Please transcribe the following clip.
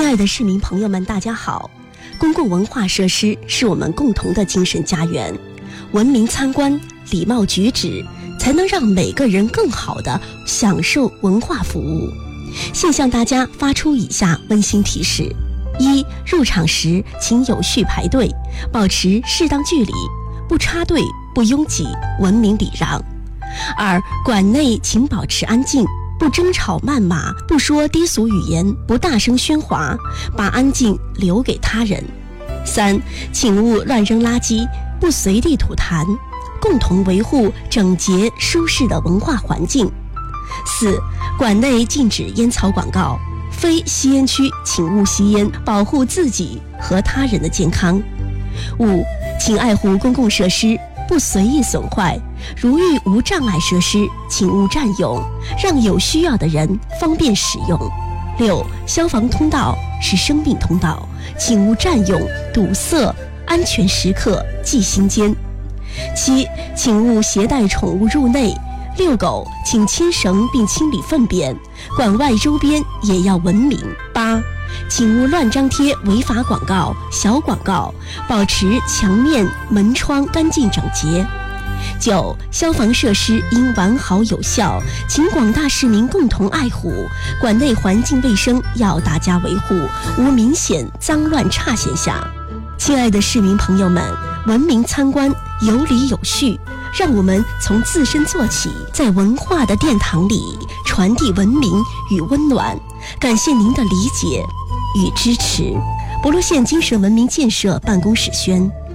爱的市民朋友们，大家好！公共文化设施是我们共同的精神家园，文明参观、礼貌举止，才能让每个人更好地享受文化服务。现向大家发出以下温馨提示：一、入场时请有序排队，保持适当距离，不插队、不拥挤，文明礼让。二、馆内请保持安静，不争吵谩骂，不说低俗语言，不大声喧哗，把安静留给他人。三、请勿乱扔垃圾，不随地吐痰，共同维护整洁舒适的文化环境。四、馆内禁止烟草广告，非吸烟区请勿吸烟，保护自己和他人的健康。五、请爱护公共设施，不随意损坏，如遇无障碍设施，请勿占用，让有需要的人方便使用。六、消防通道是生命通道，请勿占用、堵塞，安全时刻记心间。七、请勿携带宠物入内，遛狗请牵绳并清理粪便，馆外周边也要文明。八、请勿乱张贴违法广告、小广告，保持墙面、门窗干净整洁。九、消防设施应完好有效，请广大市民共同爱护，馆内环境卫生要大家维护，无明显脏乱差现象。亲爱的市民朋友们，文明参观，有理有序，让我们从自身做起，在文化的殿堂里传递文明与温暖。感谢您的理解与支持。博罗县精神文明建设办公室宣。